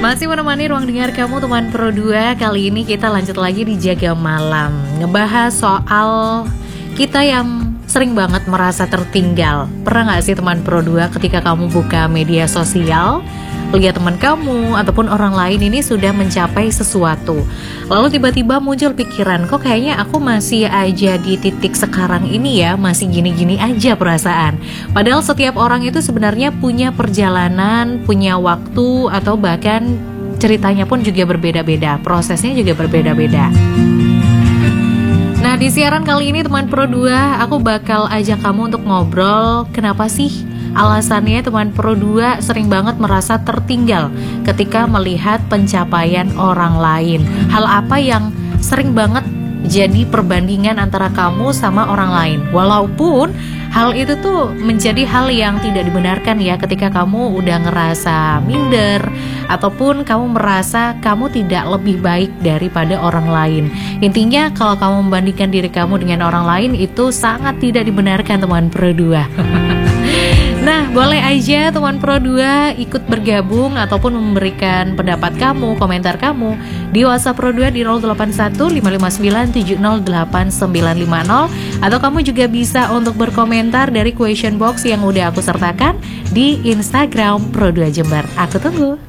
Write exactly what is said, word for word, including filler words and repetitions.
Masih menemani ruang dengar kamu teman Pro dua. Kali ini kita lanjut lagi di Jaga Malam, ngebahas soal kita yang sering banget merasa tertinggal. Pernah gak sih teman Pro dua ketika kamu buka media sosial, lihat teman kamu ataupun orang lain ini sudah mencapai sesuatu, lalu tiba-tiba muncul pikiran, kok kayaknya aku masih aja di titik sekarang ini ya, masih gini-gini aja perasaan. Padahal setiap orang itu sebenarnya punya perjalanan, punya waktu, atau bahkan ceritanya pun juga berbeda-beda, prosesnya juga berbeda-beda. Nah, di siaran kali ini teman Pro dua, aku bakal ajak kamu untuk ngobrol kenapa sih alasannya teman Pro dua sering banget merasa tertinggal ketika melihat pencapaian orang lain. Hal apa yang sering banget jadi perbandingan antara kamu sama orang lain, walaupun hal itu tuh menjadi hal yang tidak dibenarkan ya, ketika kamu udah ngerasa minder ataupun kamu merasa kamu tidak lebih baik daripada orang lain. Intinya kalau kamu membandingkan diri kamu dengan orang lain itu sangat tidak dibenarkan teman Pro dua. Nah, boleh aja teman Pro dua ikut bergabung ataupun memberikan pendapat kamu, komentar kamu di WhatsApp Pro dua di nol delapan satu lima lima sembilan tujuh nol delapan sembilan lima nol, atau kamu juga bisa untuk berkomentar dari question box yang udah aku sertakan di Instagram Pro dua Jember. Aku tunggu.